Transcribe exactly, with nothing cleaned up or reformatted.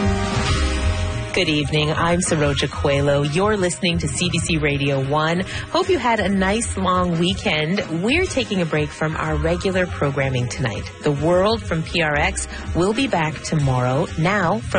Good evening. I'm Saroja Coelho. You're listening to C B C Radio one. Hope you had a nice long weekend. We're taking a break from our regular programming tonight. The World from P R X will be back tomorrow. Now, from